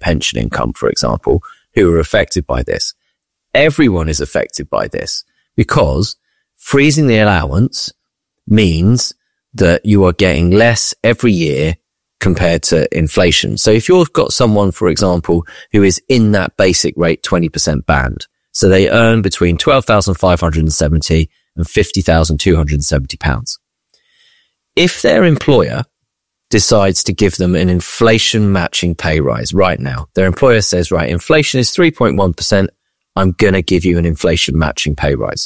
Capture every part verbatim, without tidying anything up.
pension income, for example, who are affected by this. Everyone is affected by this because freezing the allowance means that you are getting less every year compared to inflation. So if you've got someone, for example, who is in that basic rate twenty percent band, so they earn between twelve thousand five hundred seventy and fifty thousand two hundred seventy pounds. If their employer decides to give them an inflation matching pay rise right now, their employer says, right, inflation is three point one percent. I'm going to give you an inflation matching pay rise.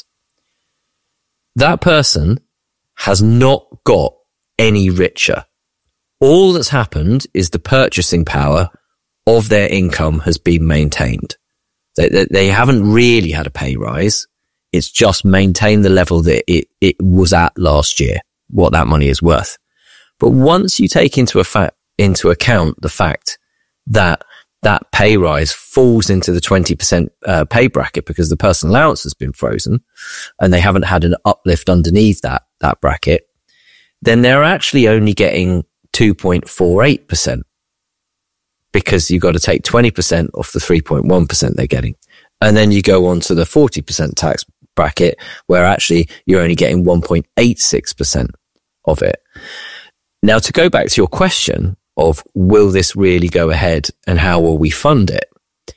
That person has not got any richer. All that's happened is the purchasing power of their income has been maintained. They, they, they haven't really had a pay rise. It's just maintained the level that it, it was at last year, what that money is worth. But once you take into, a fa- into account the fact that that pay rise falls into the twenty percent uh, pay bracket because the personal allowance has been frozen and they haven't had an uplift underneath that, that bracket, then they're actually only getting two point four eight percent because you've got to take twenty percent off the three point one percent they're getting. And then you go on to the forty percent tax bracket where actually you're only getting one point eight six percent of it. Now, to go back to your question of will this really go ahead and how will we fund it?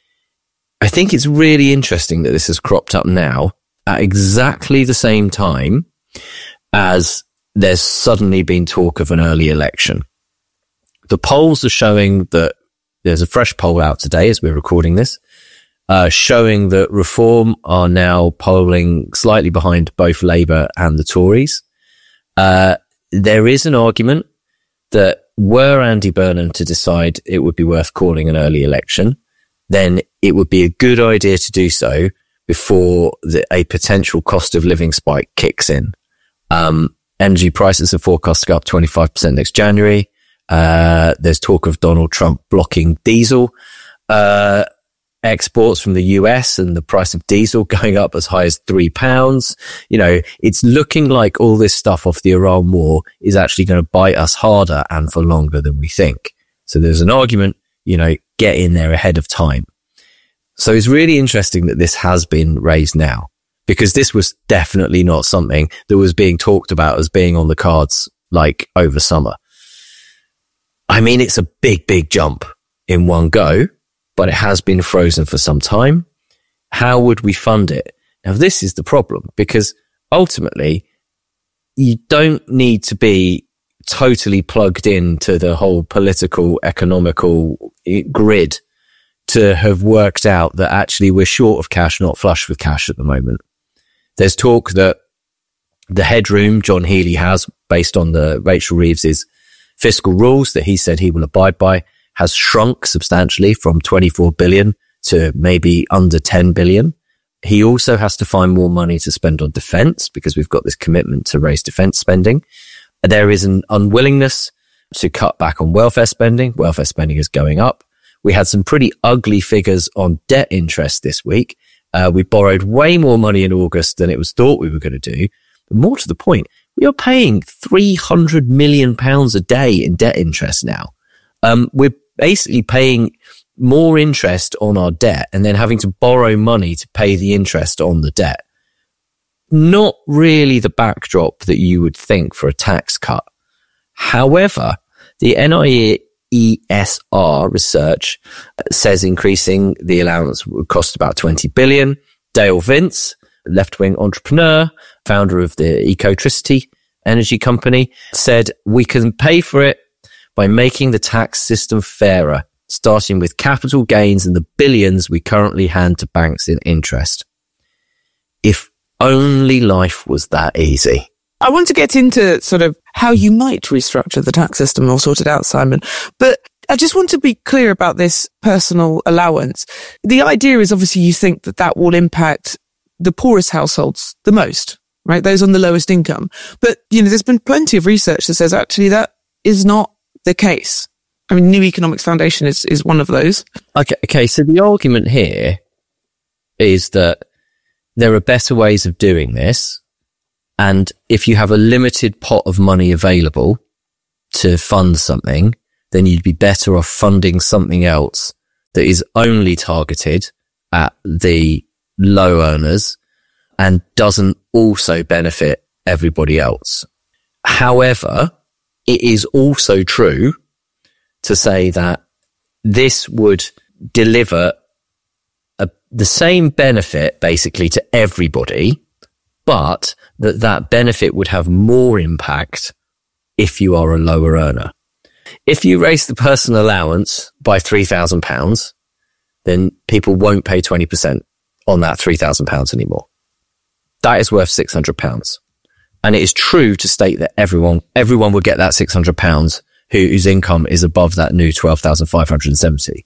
I think it's really interesting that this has cropped up now at exactly the same time as there's suddenly been talk of an early election. The polls are showing that there's a fresh poll out today as we're recording this, uh, showing that Reform are now polling slightly behind both Labour and the Tories. Uh, there is an argument that were Andy Burnham to decide it would be worth calling an early election, then it would be a good idea to do so before the, a potential cost of living spike kicks in. Um, energy prices are forecast to go up twenty-five percent next January. Uh, there's talk of Donald Trump blocking diesel, uh, exports from the U S and the price of diesel going up as high as three pounds. You know, it's looking like all this stuff off the Iran war is actually going to bite us harder and for longer than we think. So there's an argument, you know, get in there ahead of time. So it's really interesting that this has been raised now because this was definitely not something that was being talked about as being on the cards like over summer. I mean, it's a big, big jump in one go, but it has been frozen for some time. How would we fund it? Now, this is the problem because ultimately you don't need to be totally plugged into the whole political, economical grid to have worked out that actually we're short of cash, not flush with cash at the moment. There's talk that the headroom John Healey has based on the Rachel Reeves's fiscal rules that he said he will abide by has shrunk substantially from twenty-four billion to maybe under ten billion. He also has to find more money to spend on defense because we've got this commitment to raise defense spending. There is an unwillingness to cut back on welfare spending. Welfare spending is going up. We had some pretty ugly figures on debt interest this week. Uh, we borrowed way more money in August than it was thought we were going to do. But more to the point, we are paying three hundred million pounds a day in debt interest now. Um, we're basically paying more interest on our debt and then having to borrow money to pay the interest on the debt. Not really the backdrop that you would think for a tax cut. However, the N I E S R research says increasing the allowance would cost about twenty billion. Dale Vince, left-wing entrepreneur, founder of the Ecotricity energy company, said we can pay for it by making the tax system fairer, starting with capital gains and the billions we currently hand to banks in interest. If only life was that easy. I want to get into sort of how you might restructure the tax system or sort it out, Simon. But I just want to be clear about this personal allowance. The idea is obviously you think that that will impact the poorest households the most, right? Those on the lowest income. But, you know, there's been plenty of research that says actually that is not the case. I mean, New Economics Foundation is, is one of those. Okay, okay. So the argument here is that there are better ways of doing this. And if you have a limited pot of money available to fund something, then you'd be better off funding something else that is only targeted at the low earners and doesn't also benefit everybody else. However, it is also true to say that this would deliver a, the same benefit basically to everybody, but that that benefit would have more impact if you are a lower earner. If you raise the personal allowance by three thousand pounds, then people won't pay twenty percent on that three thousand pounds anymore. That is worth six hundred pounds. And it is true to state that everyone, everyone would get that six hundred pounds who, whose income is above that new twelve thousand five hundred seventy.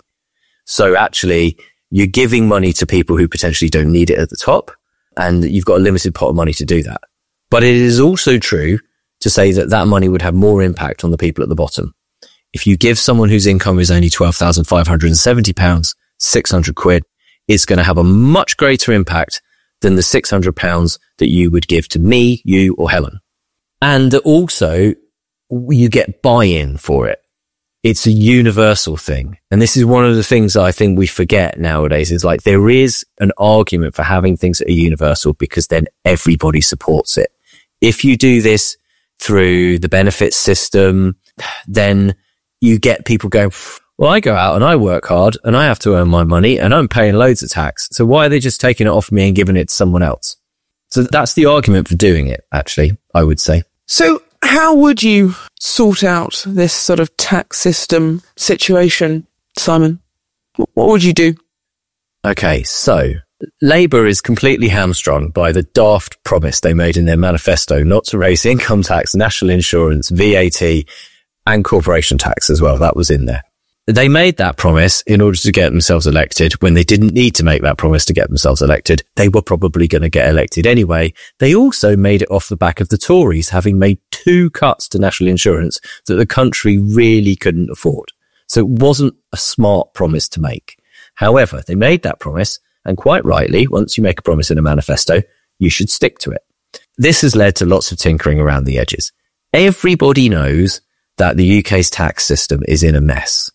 So actually, you're giving money to people who potentially don't need it at the top, and you've got a limited pot of money to do that. But it is also true to say that that money would have more impact on the people at the bottom. If you give someone whose income is only twelve thousand five hundred seventy pounds, six hundred quid, it's going to have a much greater impact than the six hundred pounds that you would give to me, you, or Helen. And also, you get buy-in for it. It's a universal thing. And this is one of the things that I think we forget nowadays, is like there is an argument for having things that are universal because then everybody supports it. If you do this through the benefits system, then you get people going, well, I go out and I work hard and I have to earn my money and I'm paying loads of tax. So why are they just taking it off me and giving it to someone else? So that's the argument for doing it, actually, I would say. So how would you sort out this sort of tax system situation, Simon? What would you do? Okay, so Labour is completely hamstrung by the daft promise they made in their manifesto not to raise income tax, national insurance, V A T, and corporation tax as well. That was in there. They made that promise in order to get themselves elected when they didn't need to make that promise to get themselves elected. They were probably going to get elected anyway. They also made it off the back of the Tories having made two cuts to national insurance that the country really couldn't afford. So it wasn't a smart promise to make. However, they made that promise, and quite rightly, once you make a promise in a manifesto, you should stick to it. This has led to lots of tinkering around the edges. Everybody knows that the U K's tax system is in a mess.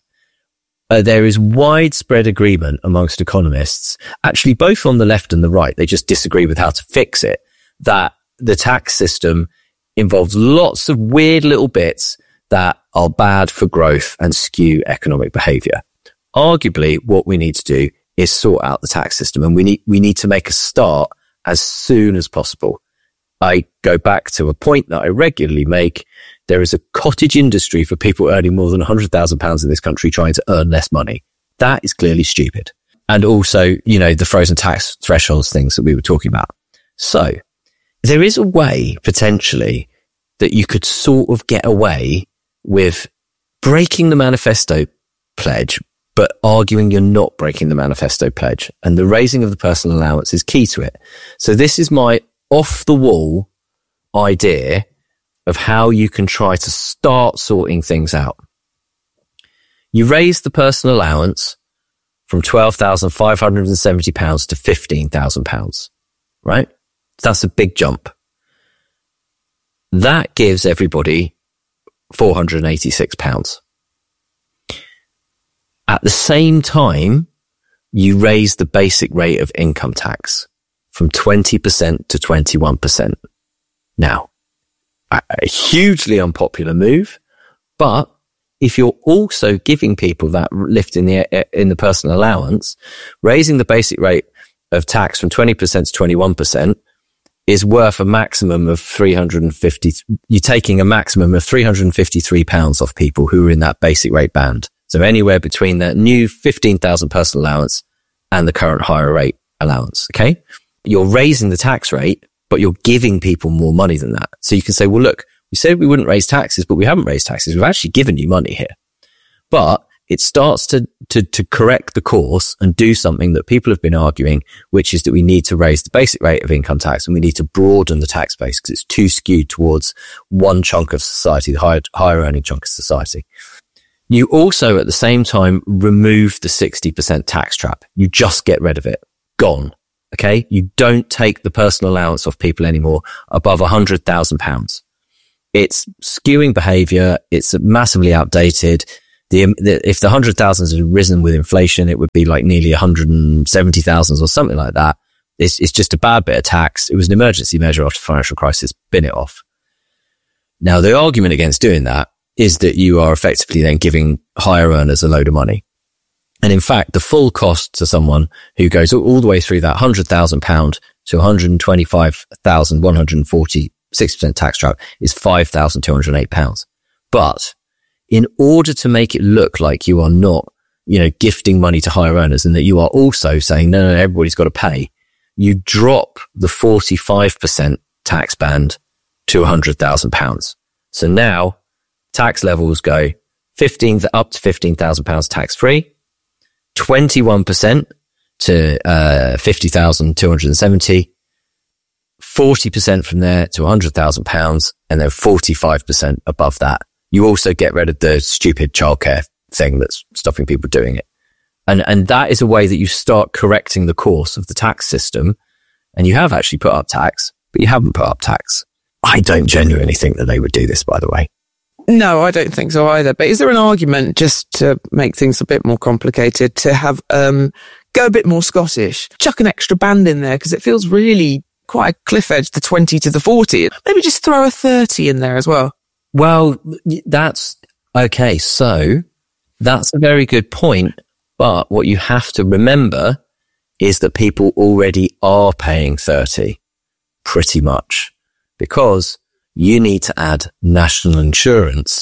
Uh, there is widespread agreement amongst economists, actually both on the left and the right, they just disagree with how to fix it, that the tax system involves lots of weird little bits that are bad for growth and skew economic behaviour. Arguably, what we need to do is sort out the tax system, and we need, we need to make a start as soon as possible. I go back to a point that I regularly make. There is a cottage industry for people earning more than one hundred thousand pounds in this country trying to earn less money. That is clearly stupid. And also, you know, the frozen tax thresholds things that we were talking about. So there is a way potentially that you could sort of get away with breaking the manifesto pledge, but arguing you're not breaking the manifesto pledge. And the raising of the personal allowance is key to it. So this is my off the wall idea of how you can try to start sorting things out. You raise the personal allowance from twelve thousand five hundred seventy pounds to fifteen thousand pounds, right? That's a big jump. That gives everybody four hundred eighty-six pounds. At the same time, you raise the basic rate of income tax from twenty percent to twenty-one percent. Now, a hugely unpopular move, but if you're also giving people that lift in the in the personal allowance, raising the basic rate of tax from twenty percent to twenty-one percent is worth a maximum of three hundred fifty. You're taking a maximum of three hundred fifty-three pounds off people who are in that basic rate band. So anywhere between that new fifteen thousand personal allowance and the current higher rate allowance. Okay. You're raising the tax rate, but you're giving people more money than that. So you can say, well, look, we said we wouldn't raise taxes, but we haven't raised taxes. We've actually given you money here. But it starts to, to, to correct the course and do something that people have been arguing, which is that we need to raise the basic rate of income tax and we need to broaden the tax base because it's too skewed towards one chunk of society, the higher, higher earning chunk of society. You also, at the same time, remove the sixty percent tax trap. You just get rid of it. Gone. Okay. You don't take the personal allowance off people anymore above one hundred thousand pounds. It's skewing behavior. It's massively outdated. The, the if the one hundred thousands had risen with inflation, it would be like nearly one hundred seventy thousands or something like that. It's, it's just a bad bit of tax. It was an emergency measure after the financial crisis. Bin it off. Now, the argument against doing that is that you are effectively then giving higher earners a load of money. And in fact, the full cost to someone who goes all, all the way through that one hundred thousand pounds to one hundred twenty-five thousand one hundred forty-six percent tax trap is five thousand two hundred eight pounds. But in order to make it look like you are not, you know, gifting money to higher earners and that you are also saying, no, no, no, everybody's got to pay, you drop the forty-five percent tax band to one hundred thousand pounds. So now tax levels go fifteen up to fifteen thousand pounds tax free, twenty-one percent to uh fifty thousand two hundred seventy, forty percent from there to one hundred thousand pounds, and then forty-five percent above that. You also get rid of the stupid childcare thing that's stopping people doing it. And and that is a way that you start correcting the course of the tax system. And you have actually put up tax, but you haven't put up tax. I don't genuinely think that they would do this, by the way. No, I don't think so either. But is there an argument, just to make things a bit more complicated, to have um go a bit more Scottish, chuck an extra band in there, because it feels really quite a cliff edge, the twenty to the forty. Maybe just throw a thirty in there as well. Well, that's okay. So that's a very good point. But what you have to remember is that people already are paying thirty, pretty much, because you need to add national insurance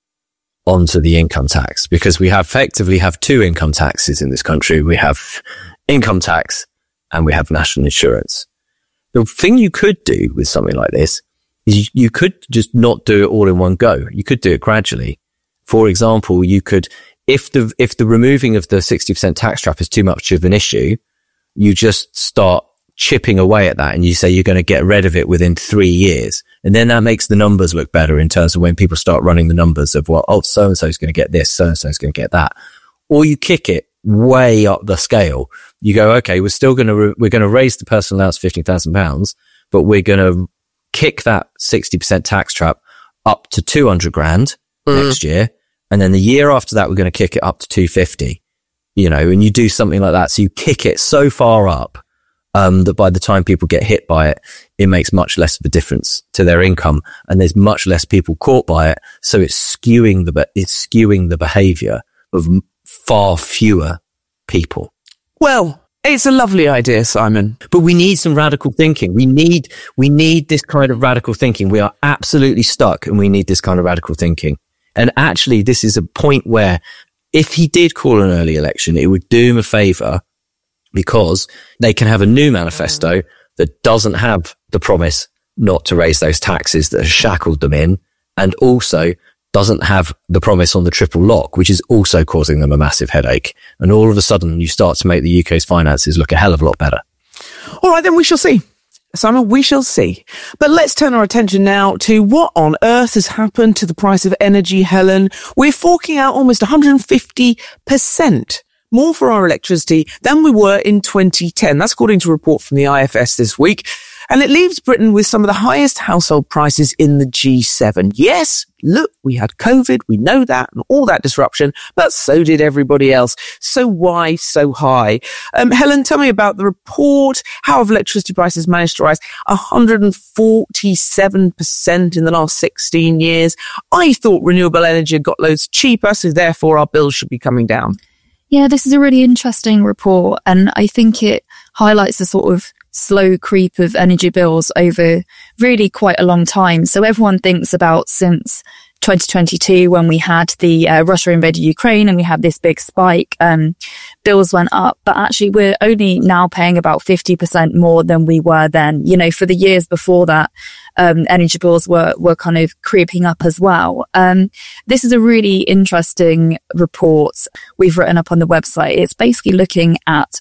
onto the income tax, because we have effectively have two income taxes in this country. We have income tax and we have national insurance. The thing you could do with something like this is you could just not do it all in one go. You could do it gradually. For example, you could, if the, if the removing of the sixty percent tax trap is too much of an issue, you just start chipping away at that and you say you're going to get rid of it within three years. And then that makes the numbers look better in terms of when people start running the numbers of, well, oh, so-and-so is going to get this, so-and-so is going to get that. Or you kick it way up the scale. You go, okay, we're still going to, re- we're going to raise the personal allowance fifteen thousand pounds, but we're going to kick that sixty percent tax trap up to two hundred grand mm. next year. And then the year after that, we're going to kick it up to two fifty, you know, and you do something like that. So you kick it so far up, um, that by the time people get hit by it, it makes much less of a difference to their income. And there's much less people caught by it. So it's skewing the, it's skewing the behavior of far fewer people. Well, it's a lovely idea, Simon. But we need some radical thinking. We need, we need this kind of radical thinking. We are absolutely stuck and we need this kind of radical thinking. And actually, this is a point where if he did call an early election, it would do him a favour, because they can have a new manifesto that doesn't have the promise not to raise those taxes that have shackled them in, and also doesn't have the promise on the triple lock, which is also causing them a massive headache. And all of a sudden, you start to make the U K's finances look a hell of a lot better. All right, then we shall see. Simon, we shall see. But let's turn our attention now to what on earth has happened to the price of energy, Helen. We're forking out almost one hundred fifty percent more for our electricity than we were in twenty ten. That's according to a report from the I F S this week. And it leaves Britain with some of the highest household prices in the G seven. Yes, look, we had COVID, we know that, and all that disruption, but so did everybody else. So why so high? Um, Helen, tell me about the report. How have electricity prices managed to rise one hundred forty-seven percent in the last sixteen years? I thought renewable energy had got loads cheaper, so therefore our bills should be coming down. Yeah, this is a really interesting report, and I think it highlights the sort of slow creep of energy bills over really quite a long time. So everyone thinks about since twenty twenty-two, when we had the uh, Russia invaded Ukraine and we had this big spike, um, bills went up, but actually we're only now paying about fifty percent more than we were then. You know, for the years before that, um, energy bills were, were kind of creeping up as well. Um, this is a really interesting report we've written up on the website. It's basically looking at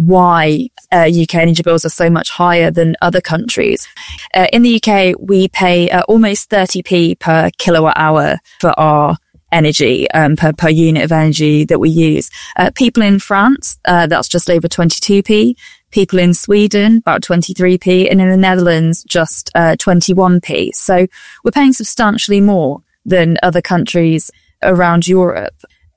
why uh, U K energy bills are so much higher than other countries. Uh, in the U K, we pay uh, almost thirty p per kilowatt hour for our energy, um, per, per unit of energy that we use. Uh, people in France, uh, that's just over twenty-two p. People in Sweden, about twenty-three p. And in the Netherlands, just uh, twenty-one p. So we're paying substantially more than other countries around Europe.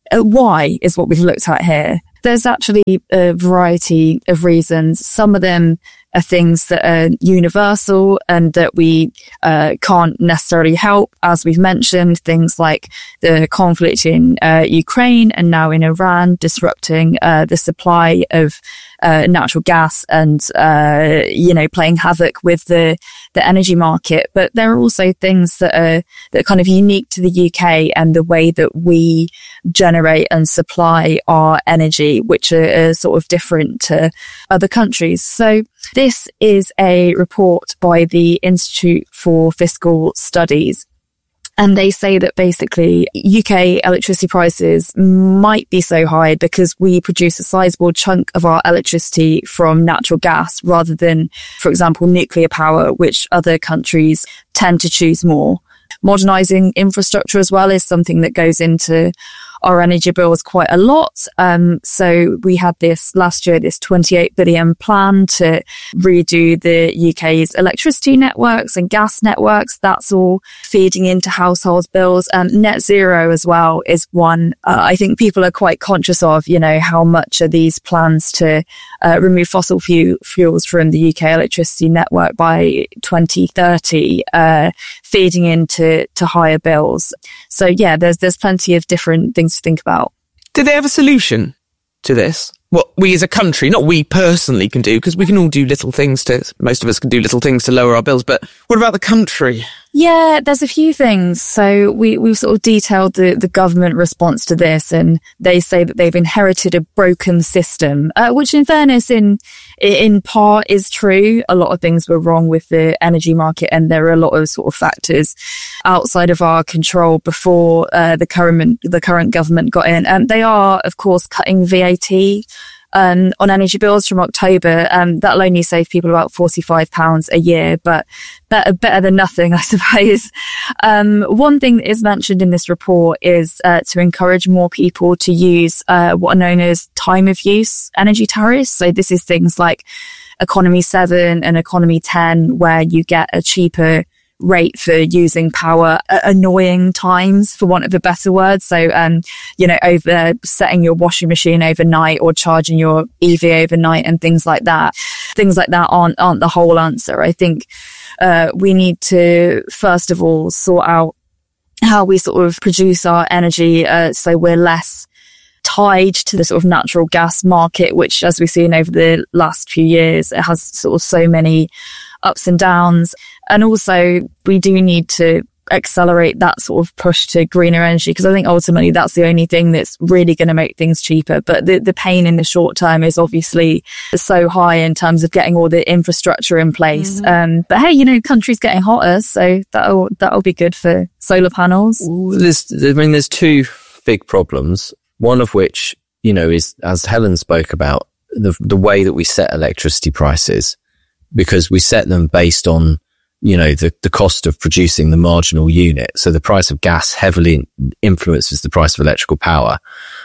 Uh, why is what we've looked at here. There's actually a variety of reasons. Some of them are things that are universal and that we uh, can't necessarily help. As we've mentioned, things like the conflict in uh, Ukraine and now in Iran disrupting uh, the supply of uh, natural gas and, uh, you know, playing havoc with the, the energy market. But there are also things that are, that are kind of unique to the U K and the way that we generate and supply our energy, which are, are sort of different to other countries. So this is a report by the Institute for Fiscal Studies. And they say that basically U K electricity prices might be so high because we produce a sizable chunk of our electricity from natural gas rather than, for example, nuclear power, which other countries tend to choose more. Modernising infrastructure as well is something that goes into our energy bills quite a lot. Um, so we had this last year, this twenty-eight billion plan to redo the U K's electricity networks and gas networks. That's all feeding into household bills. Um, net zero as well is one uh, I think people are quite conscious of, you know, how much are these plans to uh, remove fossil fu- fuels from the U K electricity network by twenty thirty, uh, feeding into to higher bills. So yeah, there's there's plenty of different things to think about. Do they have a solution to this? What we as a country, not we personally, can do, because we can all do little things to, most of us can do little things to lower our bills, but what about the country? Yeah, there's a few things. So we, we've sort of detailed the, the government response to this, and they say that they've inherited a broken system, uh, which in fairness, in, in part is true. A lot of things were wrong with the energy market, and there are a lot of sort of factors outside of our control before, uh, the current, the current government got in. And they are, of course, cutting V A T. Um, on energy bills from October. Um, that'll only save people about forty-five pounds a year, but better, better than nothing, I suppose. Um, one thing that is mentioned in this report is, uh, to encourage more people to use, uh, what are known as time of use energy tariffs. So this is things like Economy seven and Economy ten, where you get a cheaper rate for using power at annoying times, for want of a better word. So, um, you know, over setting your washing machine overnight or charging your E V overnight and things like that. Things like that aren't, aren't the whole answer. I think, uh, we need to, first of all, sort out how we sort of produce our energy, uh, so we're less tied to the sort of natural gas market, which, as we've seen over the last few years, it has sort of so many ups and downs. And also, we do need to accelerate that sort of push to greener energy, because I think ultimately that's the only thing that's really going to make things cheaper. But the, the pain in the short term is obviously so high in terms of getting all the infrastructure in place. Mm-hmm. Um, but hey, you know, country's getting hotter, so that'll that'll be good for solar panels. There's, I mean, there's two big problems. One of which, you know, is, as Helen spoke about, the the way that we set electricity prices, because we set them based on, you know, the, the cost of producing the marginal unit. So the price of gas heavily influences the price of electrical power.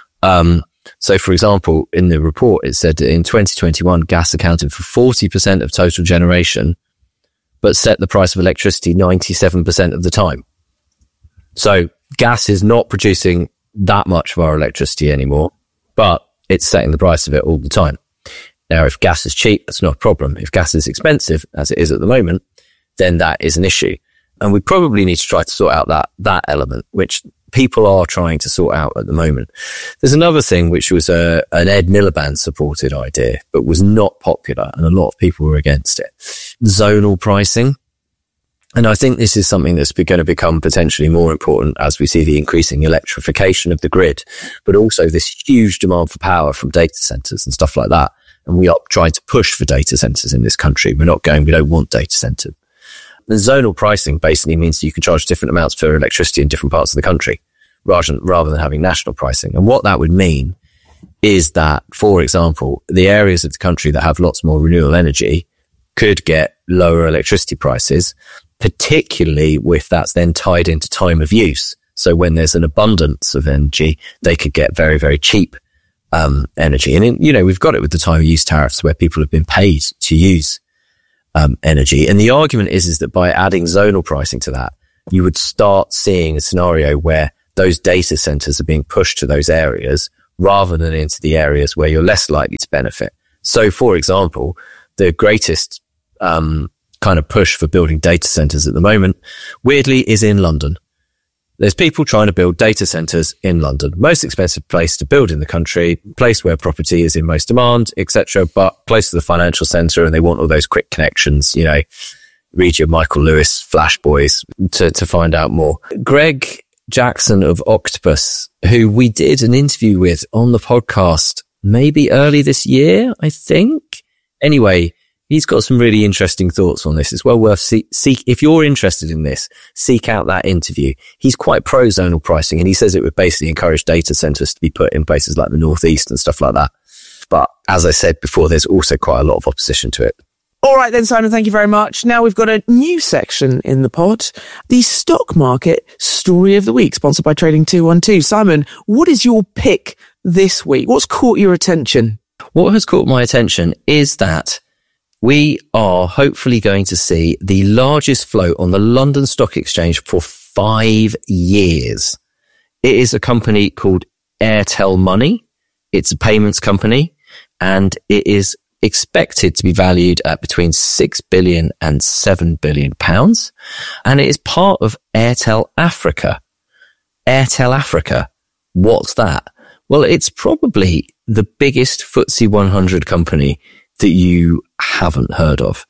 Um, so for example, in the report, it said that in twenty twenty-one, gas accounted for forty percent of total generation, but set the price of electricity ninety-seven percent of the time. So gas is not producing that much of our electricity anymore, but it's setting the price of it all the time. Now, if gas is cheap, that's not a problem. If gas is expensive, as it is at the moment, then that is an issue. And we probably need to try to sort out that, that element, which people are trying to sort out at the moment. There's another thing, which was a, an Ed Miliband supported idea, but was not popular, and a lot of people were against it. Zonal pricing. And I think this is something that's going to become potentially more important as we see the increasing electrification of the grid, but also this huge demand for power from data centers and stuff like that. And we are trying to push for data centers in this country. We're not going, we don't want data centers. The zonal pricing basically means that you can charge different amounts for electricity in different parts of the country rather than, rather than having national pricing. And what that would mean is that, for example, the areas of the country that have lots more renewable energy could get lower electricity prices, particularly if that's then tied into time of use. So when there's an abundance of energy, they could get very, very cheap um energy. And, in, you know, we've got it with the time of use tariffs where people have been paid to use um energy. And the argument is, is that by adding zonal pricing to that, you would start seeing a scenario where those data centers are being pushed to those areas rather than into the areas where you're less likely to benefit. So, for example, the greatest um, kind of push for building data centers at the moment, weirdly, is in London. There's people trying to build data centers in London. Most expensive place to build in the country, place where property is in most demand, et cetera, but close to the financial center, and they want all those quick connections, you know, read your Michael Lewis Flash Boys to, to find out more. Greg Jackson of Octopus, who we did an interview with on the podcast maybe early this year, I think. Anyway, he's got some really interesting thoughts on this. It's well worth see- seek. If you're interested in this, seek out that interview. He's quite pro zonal pricing, and he says it would basically encourage data centers to be put in places like the Northeast and stuff like that. But as I said before, there's also quite a lot of opposition to it. All right then, Simon, thank you very much. Now we've got a new section in the pod, the stock market story of the week, sponsored by Trading two one two. Simon, what is your pick this week? What's caught your attention? What has caught my attention is that we are hopefully going to see the largest float on the London Stock Exchange for five years. It is a company called Airtel Money. It's a payments company, and it is expected to be valued at between six billion and seven billion pounds. And it is part of Airtel Africa. Airtel Africa. What's that? Well, it's probably the biggest F T S E one hundred company that you haven't heard of.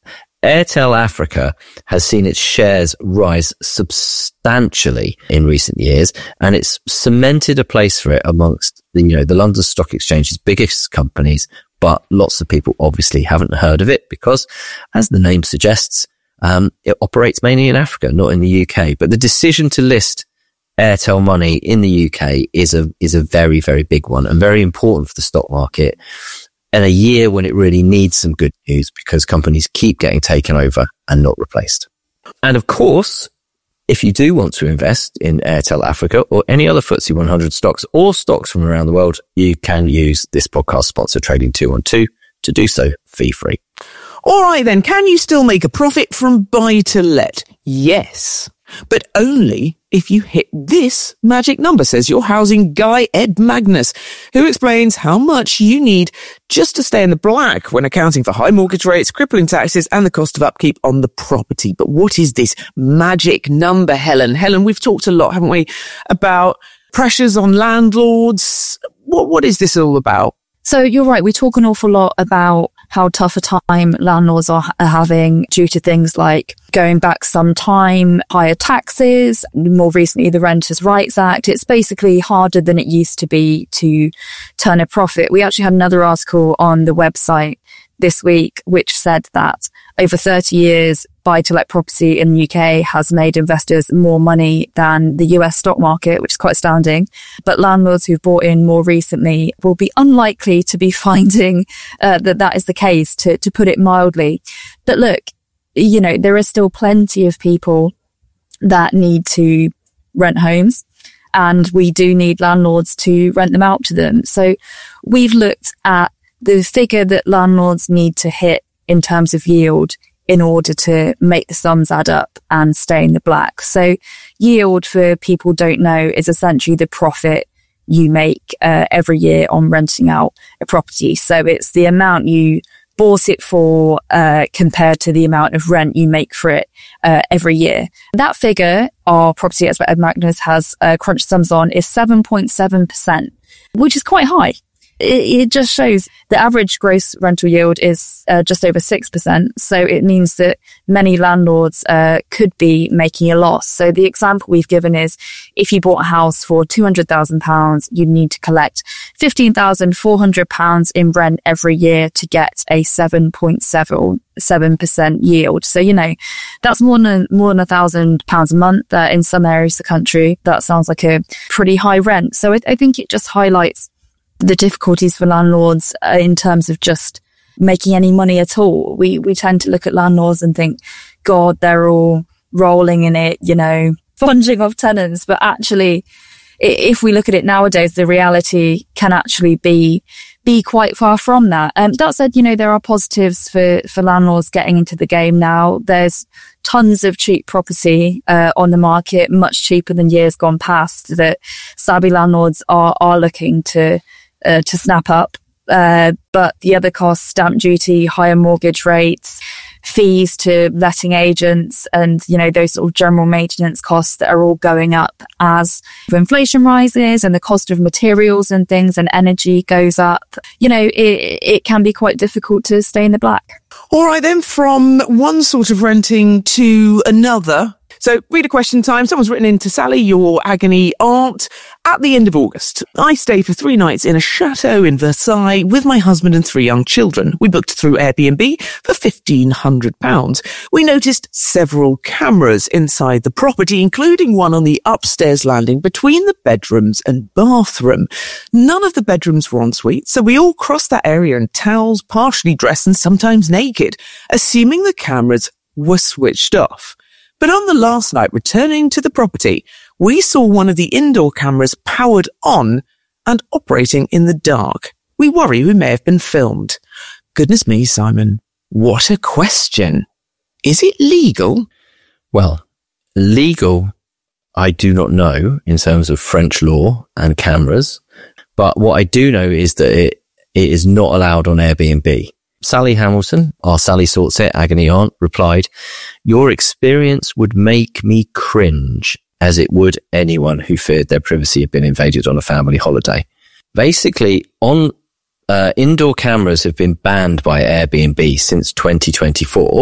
Airtel Africa has seen its shares rise substantially in recent years, and it's cemented a place for it amongst the, you know, the London Stock Exchange's biggest companies. But lots of people obviously haven't heard of it because, as the name suggests, um, it operates mainly in Africa, not in the U K. But the decision to list Airtel Money in the U K is a, is a very, very big one and very important for the stock market. And a year when it really needs some good news because companies keep getting taken over and not replaced. And of course, if you do want to invest in Airtel Africa or any other F T S E one hundred stocks or stocks from around the world, you can use this podcast sponsor Trading two one two to do so fee free. All right then, can you still make a profit from buy to let? Yes, but only if you hit this magic number, says your housing guy, Ed Magnus, who explains how much you need just to stay in the black when accounting for high mortgage rates, crippling taxes, and the cost of upkeep on the property. But what is this magic number, Helen? Helen, we've talked a lot, haven't we, about pressures on landlords. What, what is this all about? So you're right. We talk an awful lot about how tough a time landlords are, are having due to things like going back some time, higher taxes, more recently the Renters' Rights Act. It's basically harder than it used to be to turn a profit. We actually had another article on the website this week which said that over thirty years, buy-to-let property in the U K has made investors more money than the U S stock market, which is quite astounding. But landlords who've bought in more recently will be unlikely to be finding uh, that that is the case, to, to put it mildly. But look, you know, there are still plenty of people that need to rent homes, and we do need landlords to rent them out to them. So we've looked at the figure that landlords need to hit in terms of yield in order to make the sums add up and stay in the black. So yield, for people who don't know, is essentially the profit you make uh, every year on renting out a property. So it's the amount you bought it for uh, compared to the amount of rent you make for it uh, every year. That figure, our property expert Ed Magnus has uh, crunched sums on, is seven point seven percent, which is quite high. It, it just shows the average gross rental yield is uh, just over six percent. So it means that many landlords uh, could be making a loss. So the example we've given is if you bought a house for two hundred thousand pounds, you need to collect fifteen thousand four hundred pounds in rent every year to get a seven point seven percent yield. So, you know, that's more than, more than a thousand pounds a month. Uh, in some areas of the country, that sounds like a pretty high rent. So I, I think it just highlights the difficulties for landlords uh, in terms of just making any money at all. We we tend to look at landlords and think, God, they're all rolling in it, you know, sponging off tenants. But actually, if we look at it nowadays, the reality can actually be be quite far from that. Um, that said, you know, there are positives for, for landlords getting into the game now. There's tons of cheap property uh, on the market, much cheaper than years gone past, that savvy landlords are are looking to uh, to snap up. Uh, but the other costs, stamp duty, higher mortgage rates, fees to letting agents, and, you know, those sort of general maintenance costs that are all going up as inflation rises and the cost of materials and things and energy goes up. You know, it, it can be quite difficult to stay in the black. All right, then, from one sort of renting to another. So, reader question time. Someone's written in to Sally, your agony aunt. At the end of August, I stay for three nights in a chateau in Versailles with my husband and three young children. We booked through Airbnb for fifteen hundred pounds. We noticed several cameras inside the property, including one on the upstairs landing between the bedrooms and bathroom. None of the bedrooms were en suite, so we all crossed that area in towels, partially dressed and sometimes naked, assuming the cameras were switched off. But on the last night, returning to the property, we saw one of the indoor cameras powered on and operating in the dark. We worry we may have been filmed. Goodness me, Simon, what a question. Is it legal? Well, legal, I do not know in terms of French law and cameras, but what I do know is that it, it is not allowed on Airbnb. Sally Hamilton, our Sally Sorts It agony aunt, replied, "Your experience would make me cringe, as it would anyone who feared their privacy had been invaded on a family holiday." Basically, on uh, indoor cameras have been banned by Airbnb since twenty twenty-four.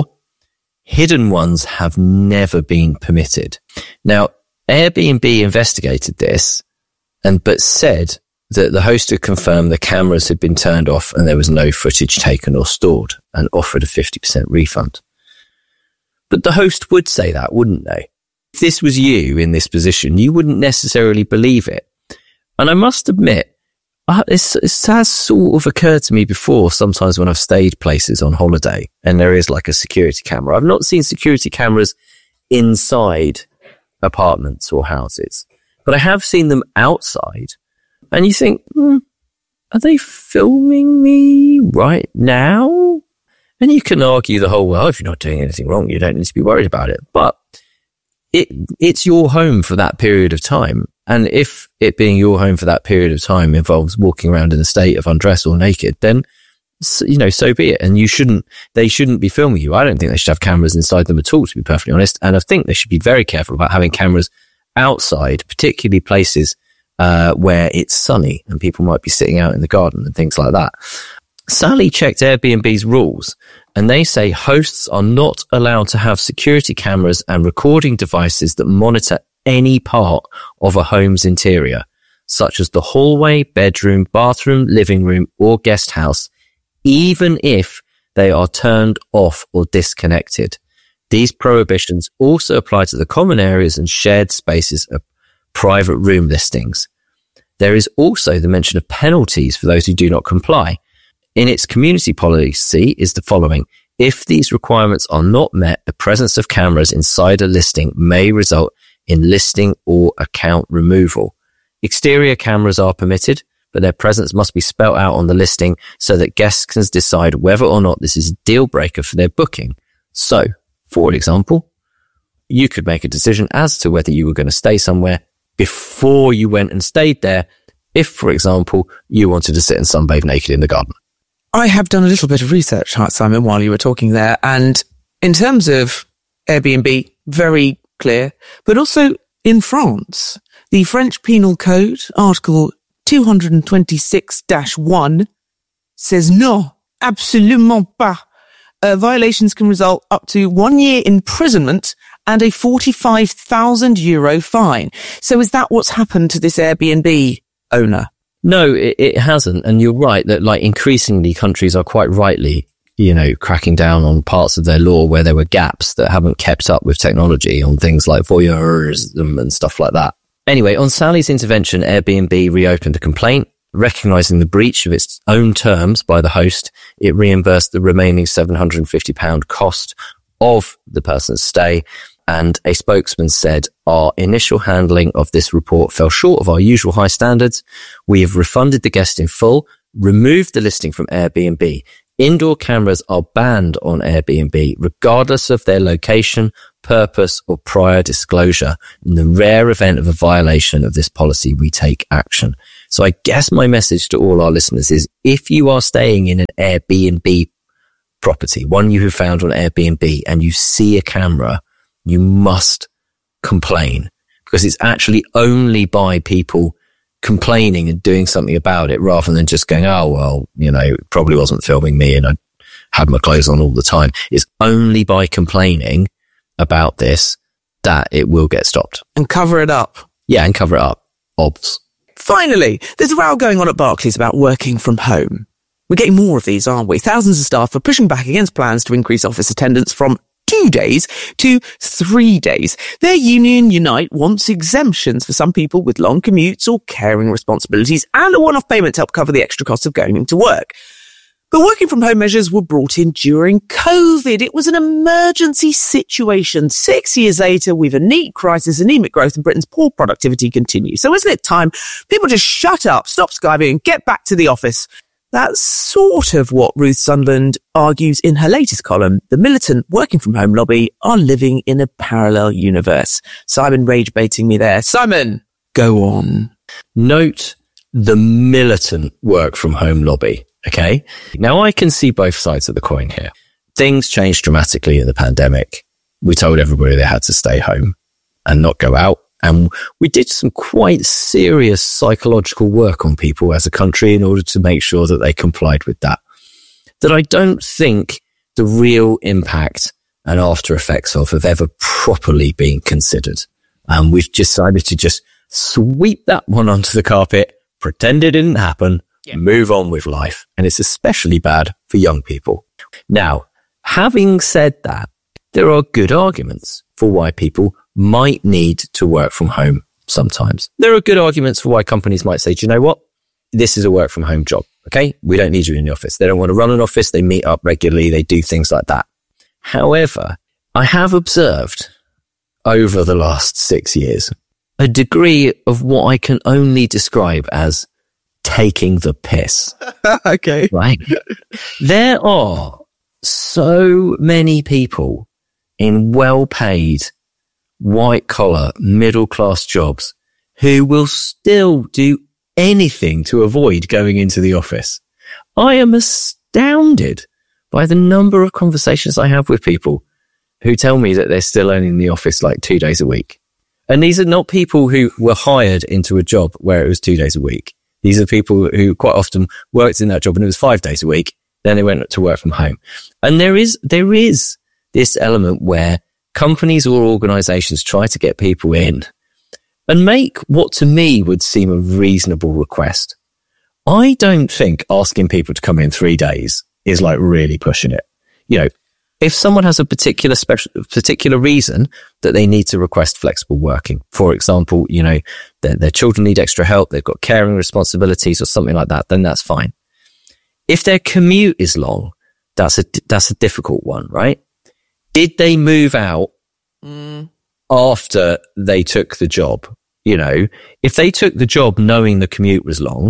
Hidden ones have never been permitted. Now, Airbnb investigated this, and but said that the host had confirmed the cameras had been turned off and there was no footage taken or stored, and offered a fifty percent refund. But the host would say that, wouldn't they? If this was you in this position, you wouldn't necessarily believe it. And I must admit, uh, this, this has sort of occurred to me before, sometimes when I've stayed places on holiday and there is like a security camera. I've not seen security cameras inside apartments or houses, but I have seen them outside. And you think, hmm, are they filming me right now? And you can argue the whole, well, if you're not doing anything wrong, you don't need to be worried about it. But it it's your home for that period of time. And if it being your home for that period of time involves walking around in a state of undress or naked, then, you know, so be it. And you shouldn't, they shouldn't be filming you. I don't think they should have cameras inside them at all, to be perfectly honest. And I think they should be very careful about having cameras outside, particularly places Uh, where it's sunny and people might be sitting out in the garden and things like that. Sally checked Airbnb's rules, and they say hosts are not allowed to have security cameras and recording devices that monitor any part of a home's interior, such as the hallway, bedroom, bathroom, living room, or guest house, even if they are turned off or disconnected. These prohibitions also apply to the common areas and shared spaces of private room listings. There is also the mention of penalties for those who do not comply. In its community policy is the following: if these requirements are not met, the presence of cameras inside a listing may result in listing or account removal. Exterior cameras are permitted, but their presence must be spelt out on the listing so that guests can decide whether or not this is a deal breaker for their booking. So, for example, you could make a decision as to whether you were going to stay somewhere before you went and stayed there, if, for example, you wanted to sit and sunbathe naked in the garden. I have done a little bit of research, Simon, while you were talking there. And in terms of Airbnb, very clear. But also in France, the French Penal Code, Article two twenty-six dash one, says no, absolument pas. Uh, violations can result up to one year imprisonment and a forty-five thousand euro fine. So is that what's happened to this Airbnb owner? No, it, it hasn't. And you're right that, like, increasingly countries are quite rightly, you know, cracking down on parts of their law where there were gaps that haven't kept up with technology, on things like voyeurism and stuff like that. Anyway, on Sally's intervention, Airbnb reopened a complaint. Recognizing the breach of its own terms by the host, it reimbursed the remaining seven hundred fifty pounds cost of the person's stay. And a spokesman said, "Our initial handling of this report fell short of our usual high standards. We have refunded the guest in full, removed the listing from Airbnb. Indoor cameras are banned on Airbnb, regardless of their location, purpose, or prior disclosure. In the rare event of a violation of this policy, we take action. So I guess my message to all our listeners is, if you are staying in an Airbnb property, one you have found on Airbnb, and you see a camera, you must complain, because it's actually only by people complaining and doing something about it, rather than just going, oh, well, you know, it probably wasn't filming me and I had my clothes on all the time. It's only by complaining about this that it will get stopped. And cover it up. Yeah, and cover it up. Obs. Finally, there's a row going on at Barclays about working from home. We're getting more of these, aren't we? Thousands of staff are pushing back against plans to increase office attendance from two days to three days. Their union, Unite, wants exemptions for some people with long commutes or caring responsibilities, and a one-off payment to help cover the extra cost of going into work. But working from home measures were brought in during COVID. It was an emergency situation. Six years later, we've a neat crisis, anemic growth, and Britain's poor productivity continues. So isn't it time people just shut up, stop skiving, and get back to the office? That's sort of what Ruth Sunderland argues in her latest column. The militant working from home lobby are living in a parallel universe. Simon rage baiting me there. Simon, go on. Note the militant work from home lobby. Okay. Now I can see both sides of the coin here. Things changed dramatically in the pandemic. We told everybody they had to stay home and not go out. And we did some quite serious psychological work on people as a country in order to make sure that they complied with that. That I don't think the real impact and after effects of have ever properly been considered. And we've decided to just sweep that one onto the carpet, pretend it didn't happen, yeah. Move on with life. And it's especially bad for young people. Now, having said that, there are good arguments for why people might need to work from home sometimes. There are good arguments for why companies might say, do you know what? This is a work from home job. Okay. We don't need you in the office. They don't want to run an office. They meet up regularly. They do things like that. However, I have observed over the last six years a degree of what I can only describe as taking the piss. Okay. Right. There are so many people in well-paid, white-collar, middle-class jobs who will still do anything to avoid going into the office. I am astounded by the number of conversations I have with people who tell me that they're still only in the office like two days a week. And these are not people who were hired into a job where it was two days a week. These are people who quite often worked in that job and it was five days a week. Then they went to work from home. And there is, there is this element where companies or organizations try to get people in and make what to me would seem a reasonable request. I don't think asking people to come in three days is like really pushing it. You know, if someone has a particular special, particular reason that they need to request flexible working, for example, you know, their, their children need extra help, they've got caring responsibilities or something like that, then that's fine. If their commute is long, that's a, that's a difficult one, right? Did they move out mm. after they took the job? You know, if they took the job knowing the commute was long,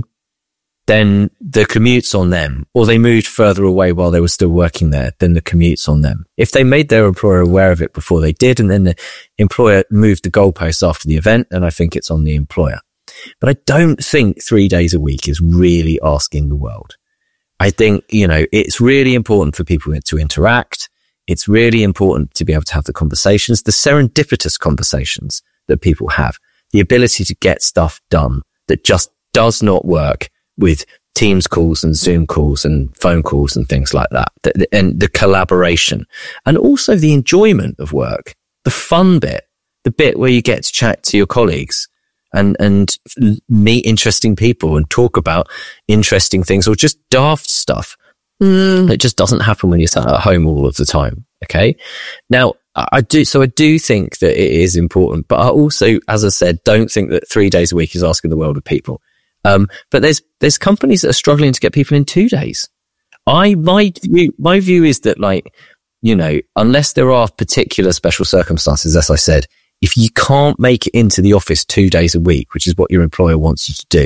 then the commute's on them. Or they moved further away while they were still working there, then the commute's on them. If they made their employer aware of it before they did, and then the employer moved the goalposts after the event, then I think it's on the employer. But I don't think three days a week is really asking the world. I think, you know, it's really important for people to interact. It's really important to be able to have the conversations, the serendipitous conversations that people have, the ability to get stuff done that just does not work with Teams calls and Zoom calls and phone calls and things like that. And the collaboration and also the enjoyment of work, the fun bit, the bit where you get to chat to your colleagues and, and meet interesting people and talk about interesting things or just daft stuff. Mm. It just doesn't happen when you're sat at home all of the time. Okay. Now I do, so I do think that it is important, but I also, as I said, don't think that three days a week is asking the world of people. Um, but there's, there's companies that are struggling to get people in two days. I, my view, my view is that, like, you know, unless there are particular special circumstances, as I said, if you can't make it into the office two days a week, which is what your employer wants you to do,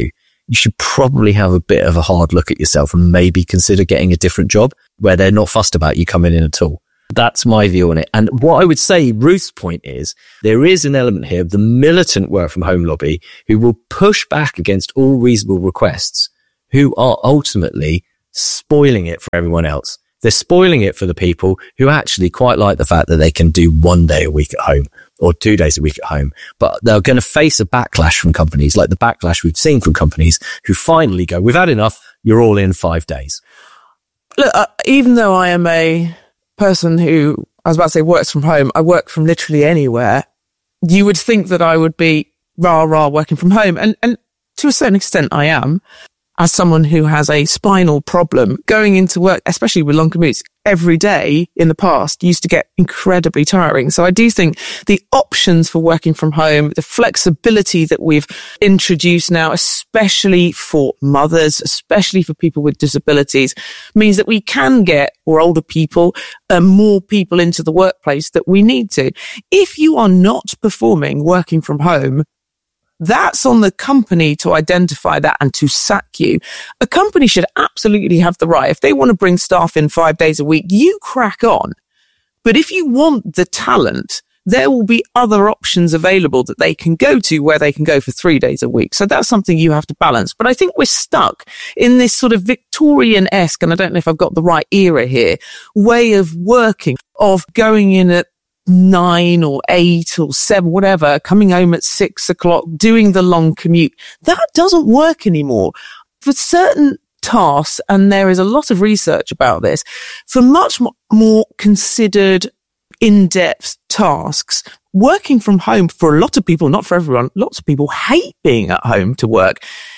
you should probably have a bit of a hard look at yourself and maybe consider getting a different job where they're not fussed about you coming in at all. That's my view on it. And what I would say, Ruth's point is, there is an element here of the militant work from home lobby who will push back against all reasonable requests, who are ultimately spoiling it for everyone else. They're spoiling it for the people who actually quite like the fact that they can do one day a week at home or two days a week at home. But they're going to face a backlash from companies, like the backlash we've seen from companies who finally go, we've had enough, you're all in five days. Look, uh, even though I am a person who, I was about to say works from home, I work from literally anywhere, you would think that I would be rah rah working from home. And, and to a certain extent I am. As someone who has a spinal problem, going into work, especially with long commutes every day in the past, used to get incredibly tiring. So I do think the options for working from home, the flexibility that we've introduced now, especially for mothers, especially for people with disabilities, means that we can get, or older people, uh, more people into the workplace that we need to. If you are not performing working from home, that's on the company to identify that and to sack you. A company should absolutely have the right. If they want to bring staff in five days a week, you crack on. But if you want the talent, there will be other options available that they can go to where they can go for three days a week. So that's something you have to balance. But I think we're stuck in this sort of Victorian-esque, and I don't know if I've got the right era here, way of working, of going in at nine or eight or seven, whatever, coming home at six o'clock, doing the long commute. That doesn't work anymore. For certain tasks, and there is a lot of research about this, for much more considered, in-depth tasks, working from home for a lot of people, not for everyone, lots of people hate being at home to work.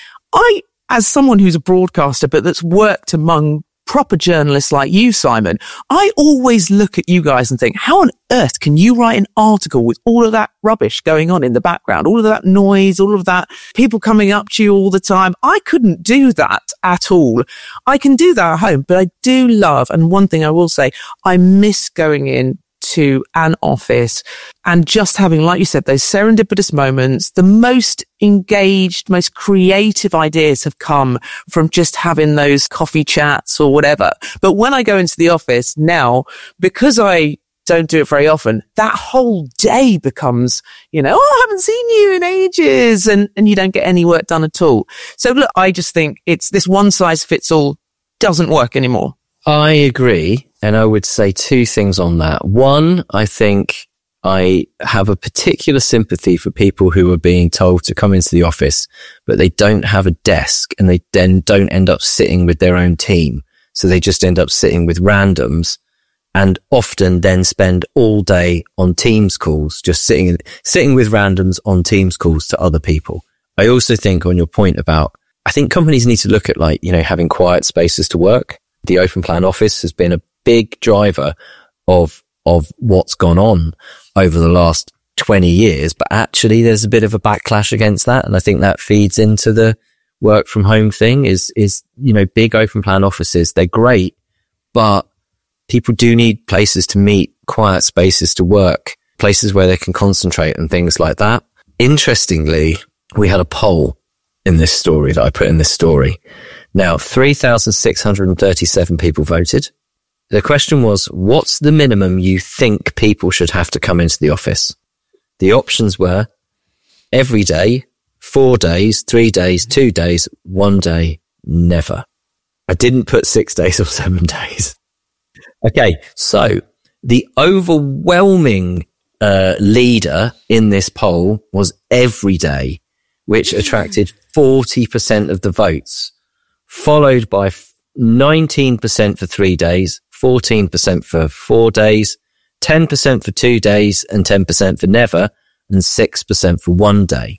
I, as someone who's a broadcaster, but that's worked among proper journalists like you, Simon, I always look at you guys and think, how on earth can you write an article with all of that rubbish going on in the background, all of that noise, all of that people coming up to you all the time? I couldn't do that at all. I can do that at home, but I do love, and one thing I will say, I miss going in to an office and just having, like you said, those serendipitous moments. The most engaged, most creative ideas have come from just having those coffee chats or whatever. But when I go into the office now, because I don't do it very often, that whole day becomes, you know, oh, I haven't seen you in ages, and, and you don't get any work done at all. So look, I just think it's this one size fits all doesn't work anymore. I agree. And I would say two things on that. One, I think I have a particular sympathy for people who are being told to come into the office, but they don't have a desk and they then don't end up sitting with their own team. So they just end up sitting with randoms and often then spend all day on Teams calls, just sitting, sitting with randoms on Teams calls to other people. I also think on your point about, I think companies need to look at, like, you know, having quiet spaces to work. The open plan office has been a big driver of, of what's gone on over the last twenty years, but actually there's a bit of a backlash against that. And I think that feeds into the work from home thing is, is, you know, big open plan offices. They're great, but people do need places to meet, quiet spaces to work, places where they can concentrate and things like that. Interestingly, we had a poll in this story that I put in this story. Now, three thousand six hundred thirty-seven people voted. The question was, what's the minimum you think people should have to come into the office? The options were every day, four days, three days, two days, one day, never. I didn't put six days or seven days. Okay, so the overwhelming uh, leader in this poll was every day, which attracted forty percent of the votes, followed by nineteen percent for three days, fourteen percent for four days, ten percent for two days, and ten percent for never, and six percent for one day.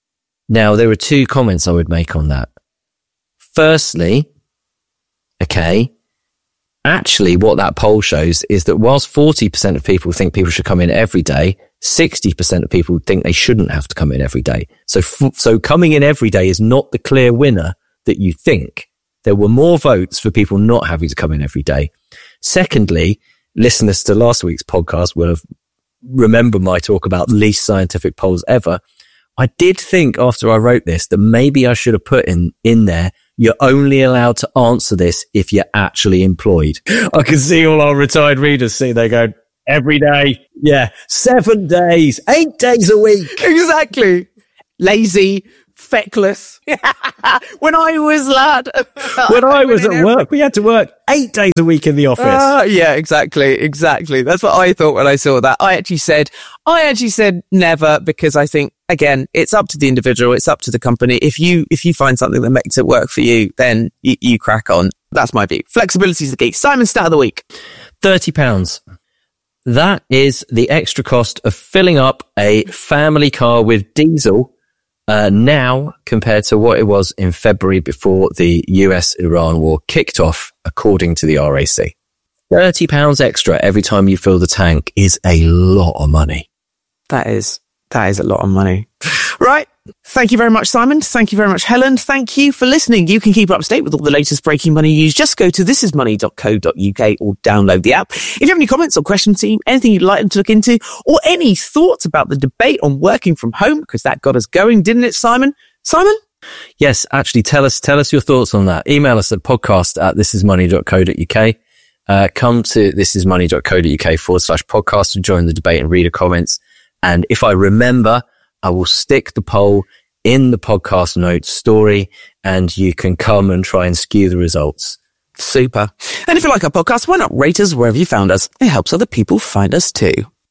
Now, there are two comments I would make on that. Firstly, okay, actually what that poll shows is that whilst forty percent of people think people should come in every day, sixty percent of people think they shouldn't have to come in every day. So, f- so coming in every day is not the clear winner that you think. There were more votes for people not having to come in every day. Secondly, listeners to last week's podcast will have remembered my talk about least scientific polls ever. I did think after I wrote this that maybe I should have put in, in there, you're only allowed to answer this if you're actually employed. I can see all our retired readers see, they go, every day. Yeah. Seven days, eight days a week. Exactly. Lazy, feckless. When I was lad. When I was at work, we had to work eight days a week in the office. Uh, yeah, exactly. Exactly. That's what I thought when I saw that. I actually said, I actually said never, because I think, again, it's up to the individual. It's up to the company. If you, if you find something that makes it work for you, then you, you crack on. That's my view. Flexibility is the key. Simon Stat of the week. thirty pounds. That is the extra cost of filling up a family car with diesel uh, now compared to what it was in February before the U S Iran war kicked off, according to the R A C. thirty pounds extra every time you fill the tank is a lot of money. That is, that is a lot of money. Right. Thank you very much, Simon. Thank you very much, Helen. Thank you for listening. You can keep up to date with all the latest breaking money news. Just go to this is money dot co dot uk or download the app. If you have any comments or questions, team, anything you'd like them to look into, or any thoughts about the debate on working from home, because that got us going, didn't it, Simon? Simon? Yes, actually, tell us, tell us your thoughts on that. Email us at podcast at this is money dot co dot uk. Uh, come to this is money dot co dot uk forward slash podcast to join the debate and reader comments. And if I remember, I will stick the poll in the podcast notes story, and you can come and try and skew the results. Super. And if you like our podcast, why not rate us wherever you found us? It helps other people find us too.